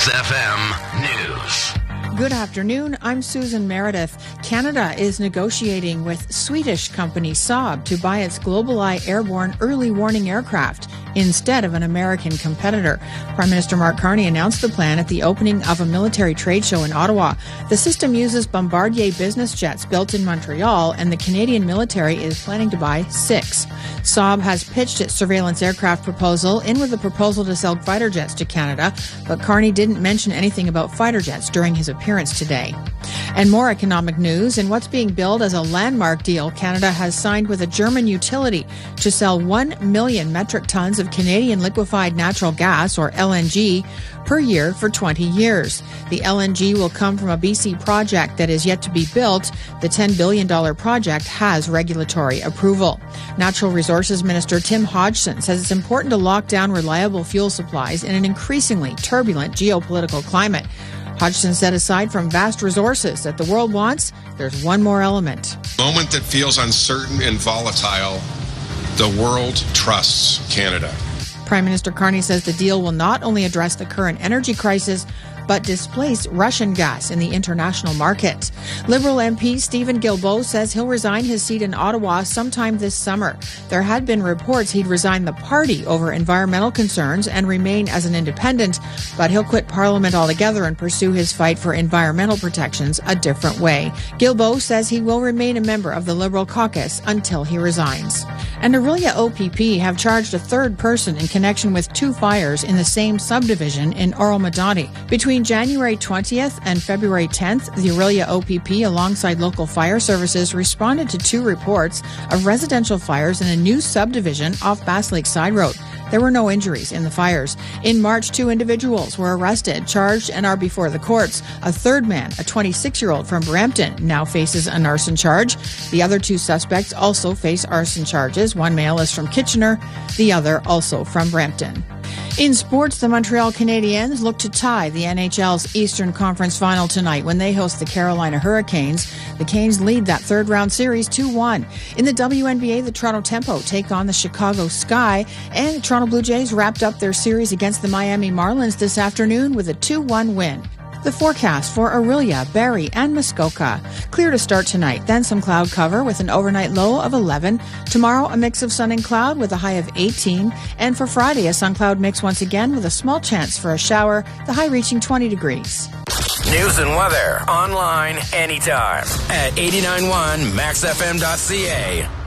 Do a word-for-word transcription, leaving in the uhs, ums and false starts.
Max F M News. Good afternoon, I'm Susan Meredith. Canada is negotiating with Swedish company Saab to buy its GlobalEye airborne early warning aircraft instead of an American competitor. Prime Minister Mark Carney announced the plan at the opening of a military trade show in Ottawa. The system uses Bombardier business jets built in Montreal, and the Canadian military is planning to buy six. Saab has pitched its surveillance aircraft proposal in with a proposal to sell fighter jets to Canada, but Carney didn't mention anything about fighter jets during his appearance today. And more economic news. In what's being billed as a landmark deal, Canada has signed with a German utility to sell one million metric tons of Canadian liquefied natural gas, or L N G, per year for twenty years. The L N G will come from a B C project that is yet to be built. The ten billion dollars project has regulatory approval. Natural Resources Minister Tim Hodgson says it's important to lock down reliable fuel supplies in an increasingly turbulent geopolitical climate. Hodgson said aside from vast resources that the world wants, there's one more element. Moment that feels uncertain and volatile, the world trusts Canada. Prime Minister Carney says the deal will not only address the current energy crisis, but displace Russian gas in the international market. Liberal M P Stephen Guilbeault says he'll resign his seat in Ottawa sometime this summer. There had been reports he'd resign the party over environmental concerns and remain as an independent, but he'll quit Parliament altogether and pursue his fight for environmental protections a different way. Guilbeault says he will remain a member of the Liberal caucus until he resigns. And Orillia O P P have charged a third person in connection with two fires in the same subdivision in Oro-Medonte. Between Between January twentieth and February tenth, the Orillia O P P, alongside local fire services, responded to two reports of residential fires in a new subdivision off Bass Lake Side Road. There were no injuries in the fires. In March, two individuals were arrested, charged, and are before the courts. A third man, a twenty-six-year-old from Brampton, now faces an arson charge. The other two suspects also face arson charges. One male is from Kitchener, the other also from Brampton. In sports, the Montreal Canadiens look to tie the N H L's Eastern Conference Final tonight when they host the Carolina Hurricanes. The Canes lead that third-round series two one. In the W N B A, the Toronto Tempo take on the Chicago Sky, and the Toronto Blue Jays wrapped up their series against the Miami Marlins this afternoon with a two one win. The forecast for Orillia, Barrie, and Muskoka. Clear to start tonight, then some cloud cover with an overnight low of eleven. Tomorrow, a mix of sun and cloud with a high of eighteen. And for Friday, a sun-cloud mix once again with a small chance for a shower, the high reaching twenty degrees. News and weather online anytime at eighty-nine point one max f m dot c a.